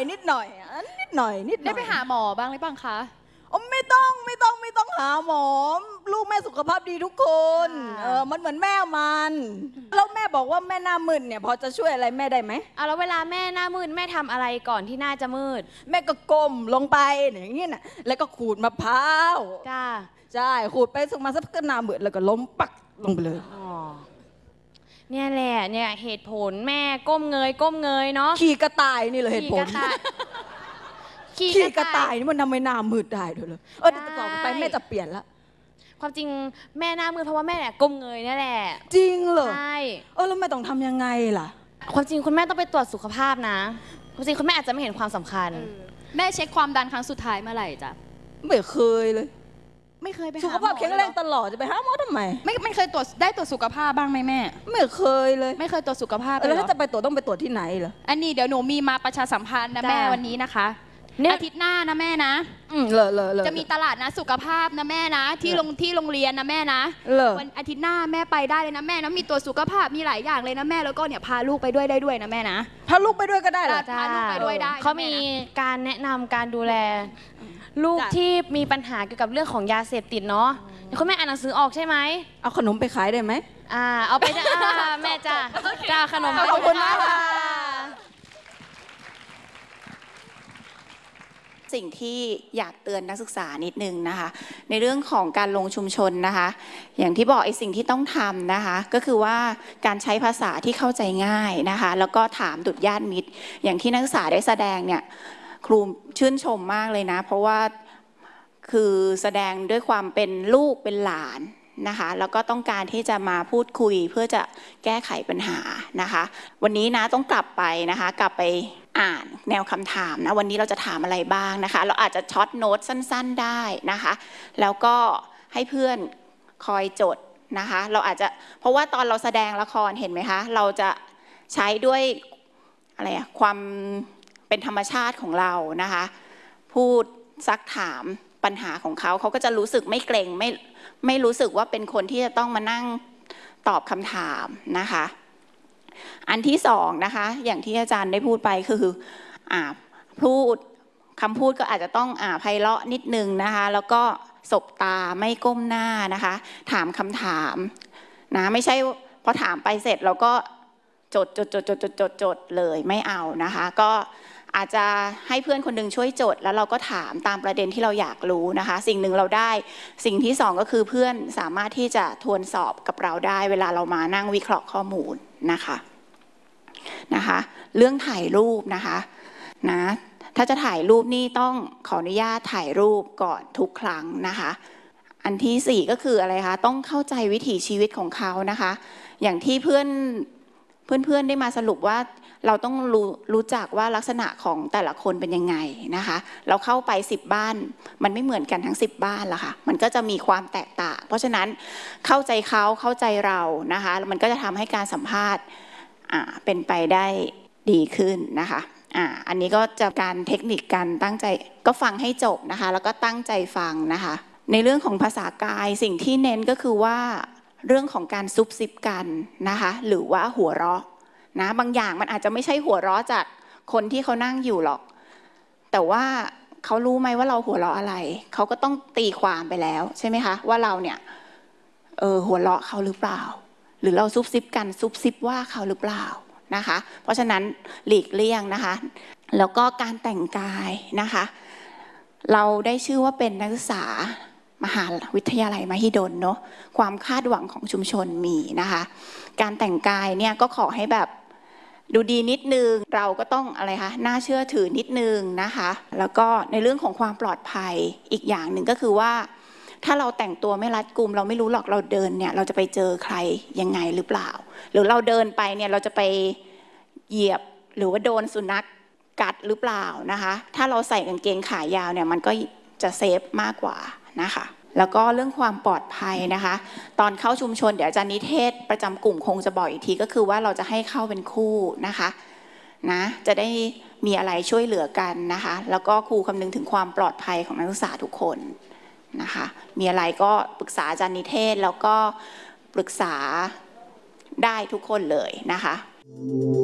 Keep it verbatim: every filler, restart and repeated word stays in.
นิดหน่อยนิดหน่อยนิดได้ไปหาหมอบ้างหรือเปล่าคะอ๋อไม่ต้องไม่ต้องไม่ต้องหาหมอลูกแม่สุขภาพดีทุกคนเออมันเหมือนแม่มันแล้วแม่บอกว่าแม่หน้ามืดเนี่ยพอจะช่วยอะไรแม่ได้ไหมอ่ะแล้วเวลาแม่หน้ามืดแม่ทำอะไรก่อนที่หน้าจะมืดแม่ก็ก้มลงไปอย่างนี้นะแล้วก็ขูดมะพร้าวจ้าใช่ขูดไปสักมาสักหน้ามืดแล้วก็ล้มปักลงไปเลยอ๋อเนี่ยแหละเนี่ยเหตุผลแม่ก้มเงยก้มเงยเนาะขี่กระต่ายนี่เลยเหตุผลขี่กระต่ายนี่มันทำให้หน้ามืดได้ด้วยเลยเออแต่ต่อไปแม่จะเปลี่ยนละความจริงแม่หน้ามืดเพราะว่าแม่เนี่ยก้มเงยนี่แหละจริงเหรอใช่เออแล้วแม่ต้องทำยังไงล่ะความจริงคุณแม่ต้องไปตรวจสุขภาพนะความจริงคุณแม่อาจจะไม่เห็นความสำคัญแม่เช็คความดันครั้งสุดท้ายเมื่อไหร่จ๊ะไม่เคยเลยไม่เคยไปสุขภาพแข็งแรงตลอดจะไปหาหมอทำไมไม่ไม่เคยตรวจได้ตรวจสุขภาพบ้างไหมแม่ไม่เคยเลยไม่เคยตรวจสุขภาพแล้วถ้าจะไปตรวจต้องไปตรวจที่ไหนเหรออันนี้เดี๋ยวหนูมีมาประชาสัมพันธ์นะแม่วันนี้นะคะอาทิตย์หน้านะแม่นะอืมเลยเลยจะมีตลาดนะสุขภาพนะแม่นะที่โรงที่โรงเรียนนะแม่นะวันอาทิตย์หน้าแม่ไปได้เลยนะแม่นะมีตัวสุขภาพมีหลายอย่างเลยนะแม่แล้วก็เนี่ยพาลูกไปด้วยได้ด้วยนะแม่นะพาลูกไปด้วยก็ได้เหรอพาลูกไปด้วยได้เขามีการแนะนำการดูแลลูกที่มีปัญหาเกี่ยวกับเรื่องของยาเสพติดเนาะคุณแม่อ่านหนังสือออกใช่ไหมเอาขนมไปขายได้ไหมอ่าเอาไปจ้าแม่จ้าจ้าขนมขอบคุณมากค่ะสิ่งที่อยากเตือนนักศึกษานิดนึงนะคะในเรื่องของการลงชุมชนนะคะอย่างที่บอกไอ้สิ่งที่ต้องทำนะคะก็คือว่าการใช้ภาษาที่เข้าใจง่ายนะคะแล้วก็ถามดุจญาติมิตรอย่างที่นักศึกษาได้แสดงเนี่ยครูชื่นชมมากเลยนะเพราะว่าคือแสดงด้วยความเป็นลูกเป็นหลานนะคะแล้วก็ต้องการที่จะมาพูดคุยเพื่อจะแก้ไขปัญหานะคะวันนี้นะต้องกลับไปนะคะกลับไปอ่านแนวคำถามนะวันนี้เราจะถามอะไรบ้างนะคะเราอาจจะช็อตโน้ตสั้นๆได้นะคะแล้วก็ให้เพื่อนคอยจดนะคะเราอาจจะเพราะว่าตอนเราแสดงละครเห็นไหมคะเราจะใช้ด้วยอะไรอะความเป็นธรรมชาติของเรานะคะพูดซักถามปัญหาของเขาเขาก็จะรู้สึกไม่เกรงไม่ไม่รู้สึกว่าเป็นคนที่จะต้องมานั่งตอบคำถามนะคะอันที่สองนะคะอย่างที่อาจารย์ได้พูดไปคืออ่าพูดคำพูดก็อาจจะต้องอ่าไพเราะนิดนึงนะคะแล้วก็สบตาไม่ก้มหน้านะคะถามคำถามนะไม่ใช่พอถามไปเสร็จเราก็จดจดจดจดจดจดจดเลยไม่เอานะคะก็อาจจะให้เพื่อนคนหนึ่งช่วยจดแล้วเราก็ถามตามประเด็นที่เราอยากรู้นะคะสิ่งหนึ่งเราได้สิ่งที่สองก็คือเพื่อนสามารถที่จะทวนสอบกับเราได้เวลาเรามานั่งวิเคราะห์ข้อมูลนะคะนะคะเรื่องถ่ายรูปนะคะนะถ้าจะถ่ายรูปนี่ต้องขออนุญาตถ่ายรูปก่อนทุกครั้งนะคะอันที่สี่ก็คืออะไรคะต้องเข้าใจวิถีชีวิตของเขานะคะอย่างที่เพื่อนเพื่อนๆได้มาสรุปว่าเราต้องรู้รู้จักว่าลักษณะของแต่ละคนเป็นยังไงนะคะเราเข้าไปสิบบ้านมันไม่เหมือนกันทั้งสิบบ้านละค่ะมันก็จะมีความแตกต่างเพราะฉะนั้นเข้าใจเขาเข้าใจเรานะคะมันก็จะทำให้การสัมภาษณ์อ่าเป็นไปได้ดีขึ้นนะคะอ่าอันนี้ก็จะการเทคนิคการตั้งใจก็ฟังให้จบนะคะแล้วก็ตั้งใจฟังนะคะในเรื่องของภาษากายสิ่งที่เน้นก็คือว่าเรื่องของการซุบซิบกันนะคะหรือว่าหัวเราะนะบางอย่างมันอาจจะไม่ใช่หัวเราะจากคนที่เขานั่งอยู่หรอกแต่ว่าเขารู้ไหมว่าเราหัวเราะอะไรเขาก็ต้องตีความไปแล้วใช่ไหมคะว่าเราเนี่ยเออหัวเราะเขาหรือเปล่าหรือเราซุบซิบกันซุบซิบว่าเขาหรือเปล่านะคะเพราะฉะนั้นหลีกเลี่ยงนะคะแล้วก็การแต่งกายนะคะเราได้ชื่อว่าเป็นนักศึกษามหาวิทยาลัยมหิดลเนาะความคาดหวังของชุมชนมีนะคะการแต่งกายเนี่ยก็ขอให้แบบดูดีนิดนึงเราก็ต้องอะไรคะน่าเชื่อถือนิดนึงนะคะแล้วก็ในเรื่องของความปลอดภัยอีกอย่างหนึ่งก็คือว่าถ้าเราแต่งตัวไม่รัดกุมเราไม่รู้หรอกเราเดินเนี่ยเราจะไปเจอใครยังไงหรือเปล่าหรือเราเดินไปเนี่ยเราจะไปเหยียบหรือว่าโดนสุนัขกัดหรือเปล่านะคะถ้าเราใส่กางเกงขายาวเนี่ยมันก็จะเซฟมากกว่านะคะแล้วก็เรื่องความปลอดภัยนะคะตอนเข้าชุมชนเดี๋ยวอาจารย์นิเทศประจำกลุ่มคงจะบอกอีกทีก็คือว่าเราจะให้เข้าเป็นคู่นะคะนะจะได้มีอะไรช่วยเหลือกันนะคะแล้วก็ครูคำนึงถึงความปลอดภัยของนักศึกษาทุกคนนะคะมีอะไรก็ปรึกษาอาจารย์นิเทศแล้วก็ปรึกษาได้ทุกคนเลยนะคะ